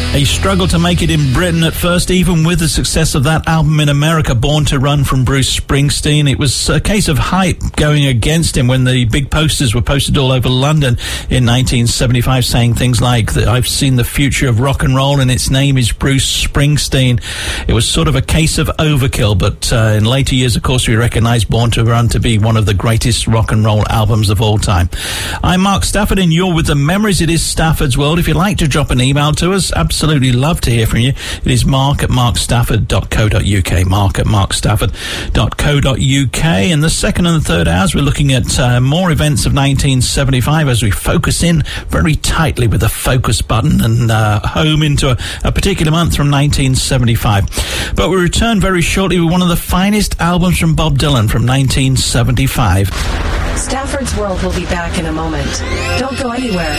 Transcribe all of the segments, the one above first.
He struggled to make it in Britain at first, even with the success of that album in America, Born to Run, from Bruce Springsteen. It was a case of hype going against him when the big posters were posted all over London in 1975 saying things like, "I've seen the future of rock and roll and its name is Bruce Springsteen." It was sort of a case of overkill, but in later years, of course, we recognise Born to Run to be one of the greatest rock and roll albums of all time. I'm Mark Stafford and you're with The Memories. It is Stafford's World. If you'd like to drop an email to us, absolutely love to hear from you. It is mark@markstafford.co.uk, mark@markstafford.co.uk. In the second and the third hours, we're looking at more events of 1975 as we focus in very tightly with the focus button and home into a particular month from 1975. But we return very shortly with one of the finest albums from Bob Dylan from 1975. Stafford's World will be back in a moment. Don't go anywhere.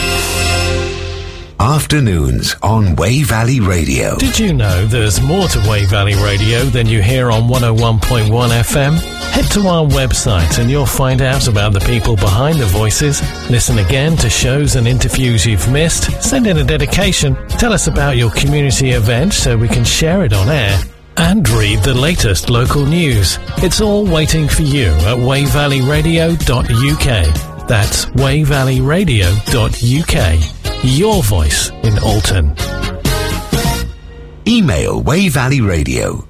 Afternoons on Way Valley Radio. Did you know there's more to Way Valley Radio than you hear on 101.1 FM? Head to our website and you'll find out about the people behind the voices. Listen again to shows and interviews you've missed. Send in a dedication. Tell us about your community event so we can share it on air. And read the latest local news. It's all waiting for you at wayvalleyradio.uk. That's wayvalleyradio.uk. Your voice in Alton. Email Way Valley Radio,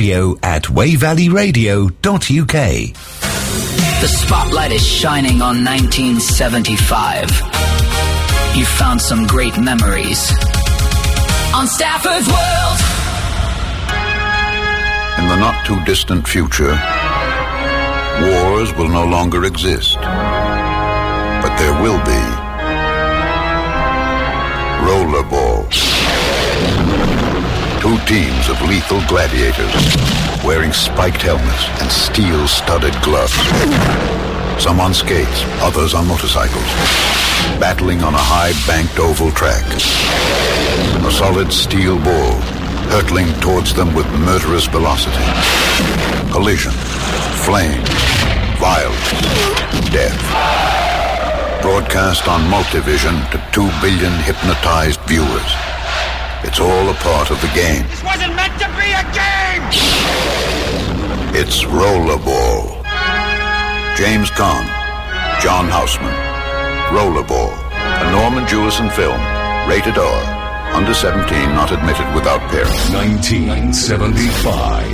studio@wayvalleyradio.uk. The spotlight is shining on 1975. You found some great memories on Stafford's World. In the not-too-distant future, wars will no longer exist. But there will be rollerball. Two teams of lethal gladiators wearing spiked helmets and steel-studded gloves. Some on skates, others on motorcycles, battling on a high-banked oval track. A solid steel ball hurtling towards them with murderous velocity. Collision, flame, violence, death. Broadcast on Multivision to 2 billion hypnotized viewers. It's all a part of the game. This wasn't meant to be a game! It's Rollerball. James Caan, John Houseman. Rollerball, a Norman Jewison film, rated R. Under 17, not admitted without parents. 1975.